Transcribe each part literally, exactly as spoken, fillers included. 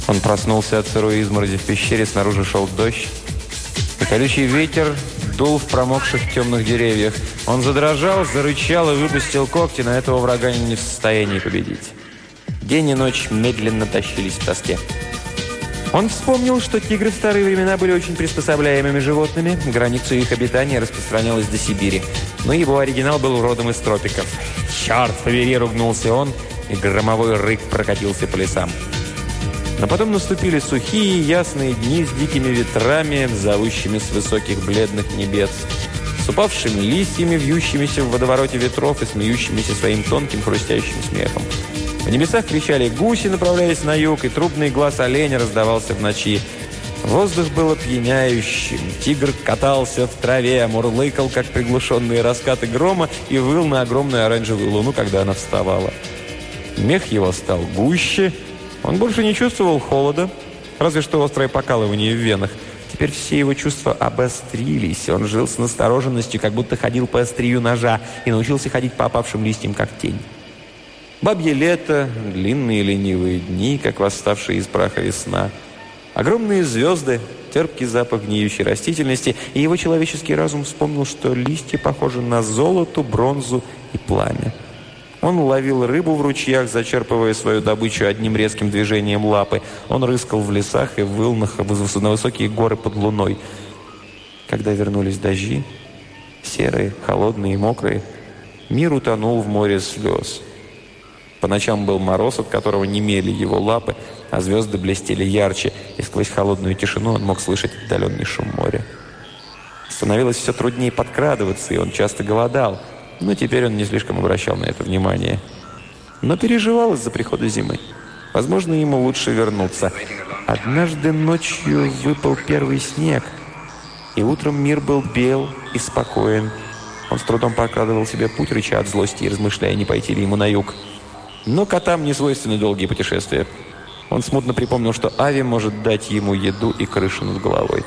Он проснулся от сырой изморози в пещере, снаружи шел дождь. И колючий ветер дул в промокших темных деревьях. Он задрожал, зарычал и выпустил когти, но этого врага не в состоянии победить. День и ночь медленно тащились в тоске. Он вспомнил, что тигры в старые времена были очень приспособляемыми животными. Граница их обитания распространялась до Сибири. Но его оригинал был родом из тропиков. «Черт побери!» — ругнулся он, и громовой рык прокатился по лесам. Но потом наступили сухие, ясные дни с дикими ветрами, зовущими с высоких бледных небес, с упавшими листьями, вьющимися в водовороте ветров и смеющимися своим тонким хрустящим смехом. В небесах кричали гуси, направляясь на юг, и трубный глаз оленя раздавался в ночи. Воздух был опьяняющим. Тигр катался в траве, мурлыкал, как приглушенные раскаты грома, и выл на огромную оранжевую луну, когда она вставала. Мех его стал гуще. Он больше не чувствовал холода, разве что острое покалывание в венах. Теперь все его чувства обострились. Он жил с настороженностью, как будто ходил по острию ножа, и научился ходить по опавшим листьям, как тень. Бабье лето, длинные ленивые дни, как восставшие из праха весна. Огромные звезды, терпкий запах гниющей растительности, и его человеческий разум вспомнил, что листья похожи на золото, бронзу и пламя. Он ловил рыбу в ручьях, зачерпывая свою добычу одним резким движением лапы. Он рыскал в лесах и выл на высокие горы под луной. Когда вернулись дожди, серые, холодные и мокрые, мир утонул в море слез. По ночам был мороз, от которого немели его лапы, а звезды блестели ярче, и сквозь холодную тишину он мог слышать отдаленный шум моря. Становилось все труднее подкрадываться, и он часто голодал. Но теперь он не слишком обращал на это внимание. Но переживал из-за прихода зимы. Возможно, ему лучше вернуться. Однажды ночью выпал первый снег, и утром мир был бел и спокоен. Он с трудом прокладывал себе путь, рыча от злости и размышляя, не пойти ли ему на юг. Но котам не свойственны долгие путешествия. Он смутно припомнил, что Ави может дать ему еду и крышу над головой.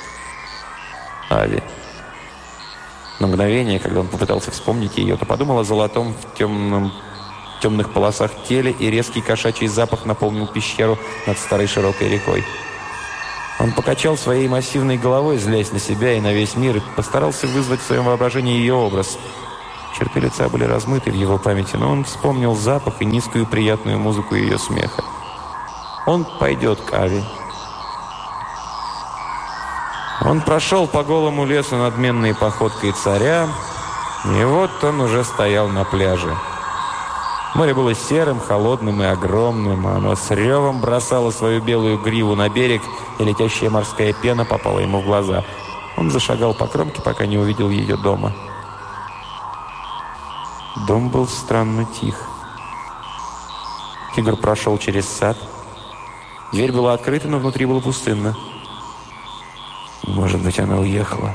Ави. На мгновение, когда он попытался вспомнить ее, то подумал о золотом в темном, темных полосах теле, и резкий кошачий запах наполнил пещеру над старой широкой рекой. Он покачал своей массивной головой, злясь на себя и на весь мир, и постарался вызвать в своем воображении ее образ. Черты лица были размыты в его памяти, но он вспомнил запах и низкую приятную музыку ее смеха. Он пойдет к Ави. Он прошел по голому лесу надменной походкой царя, и вот он уже стоял на пляже. Море было серым, холодным и огромным, а оно с ревом бросало свою белую гриву на берег, и летящая морская пена попала ему в глаза. Он зашагал по кромке, пока не увидел ее дома. Дом был странно тих. Тигр прошел через сад. Дверь была открыта, но внутри было пустынно. Может быть, она уехала.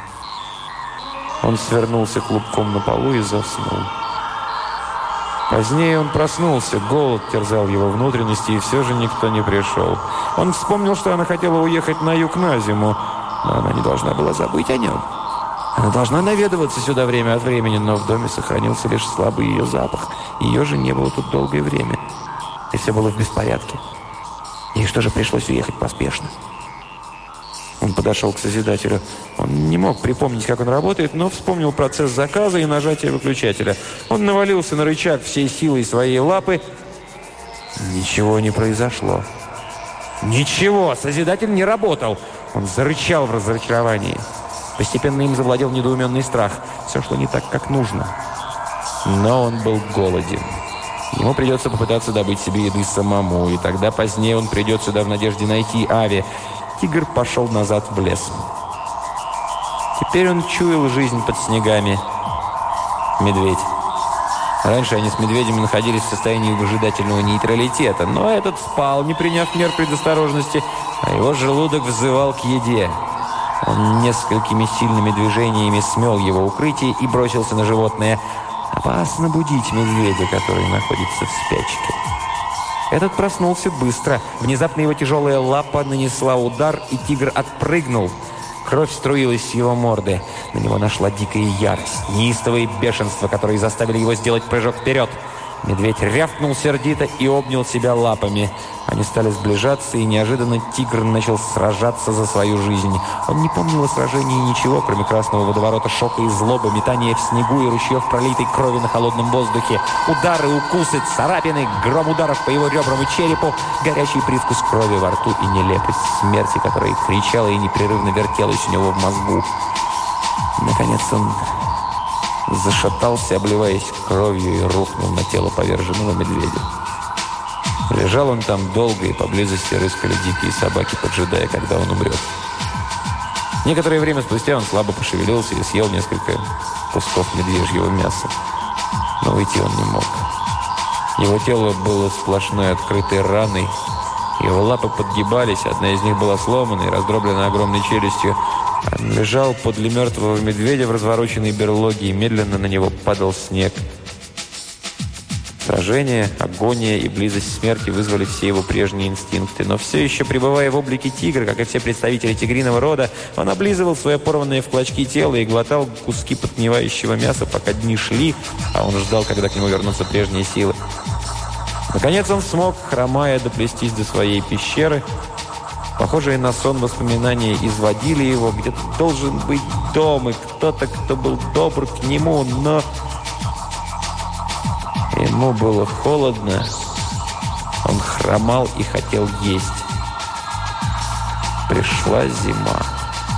Он свернулся клубком на полу и заснул. Позднее он проснулся, голод терзал его внутренности, и все же никто не пришел. Он вспомнил, что она хотела уехать на юг на зиму, но она не должна была забыть о нем. Она должна наведываться сюда время от времени, но в доме сохранился лишь слабый ее запах. Ее же не было тут долгое время. И все было в беспорядке. Ей что же пришлось уехать поспешно? Он подошел к Созидателю. Он не мог припомнить, как он работает, но вспомнил процесс заказа и нажатия выключателя. Он навалился на рычаг всей силой своей лапы. Ничего не произошло. Ничего! Созидатель не работал! Он зарычал в разочаровании. Постепенно им завладел недоуменный страх. Все шло не так, как нужно. Но он был голоден. Ему придется попытаться добыть себе еды самому, и тогда позднее он придет сюда в надежде найти Ави. Тигр пошел назад в лес. Теперь он чуял жизнь под снегами. Медведь. Раньше они с медведями находились в состоянии выжидательного нейтралитета, но этот спал, не приняв мер предосторожности, а его желудок взывал к еде. Он несколькими сильными движениями смел его укрытие и бросился на животное. Опасно будить медведя, который находится в спячке. Этот проснулся быстро. Внезапно его тяжелая лапа нанесла удар, и тигр отпрыгнул. Кровь струилась с его морды. На него нашла дикая ярость, неистовое бешенство, которые заставили его сделать прыжок вперед. Медведь рявкнул сердито и обнял себя лапами. Они стали сближаться, и неожиданно тигр начал сражаться за свою жизнь. Он не помнил о сражении ничего, кроме красного водоворота, шока и злобы, метания в снегу и ручьев пролитой крови на холодном воздухе. Удары, укусы, царапины, гром ударов по его ребрам и черепу, горячий привкус крови во рту и нелепость смерти, которая кричала и непрерывно вертелась у него в мозгу. Наконец он зашатался, обливаясь кровью, и рухнул на тело поверженного медведя. Лежал он там долго, и поблизости рыскали дикие собаки, поджидая, когда он умрет. Некоторое время спустя он слабо пошевелился и съел несколько кусков медвежьего мяса. Но уйти он не мог. Его тело было сплошной открытой раной, его лапы подгибались, одна из них была сломана и раздроблена огромной челюстью. Он лежал подле мертвого медведя в развороченной берлоге, и медленно на него падал снег. Сражение, агония и близость смерти вызвали все его прежние инстинкты. Но все еще, пребывая в облике тигра, как и все представители тигриного рода, он облизывал свое порванное в клочки тело и глотал куски подгнивающего мяса, пока дни шли, а он ждал, когда к нему вернутся прежние силы. Наконец он смог, хромая, доплестись до своей пещеры. Похожие на сон воспоминания изводили его. Где-то должен быть дом, и кто-то, кто был добр к нему, но... Ему было холодно. Он хромал и хотел есть. Пришла зима.